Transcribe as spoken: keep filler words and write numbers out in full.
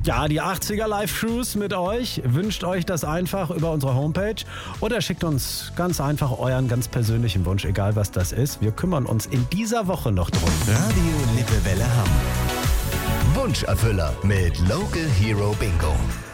Ja, die achtziger Live-Cruise mit euch. Wünscht euch das einfach über unsere Homepage oder schickt uns ganz einfach euren ganz persönlichen Wunsch, egal was das ist. Wir kümmern uns in dieser Woche noch drum. Radio Lippewelle Hamm. Wunscherfüller mit Local Hero Bingo.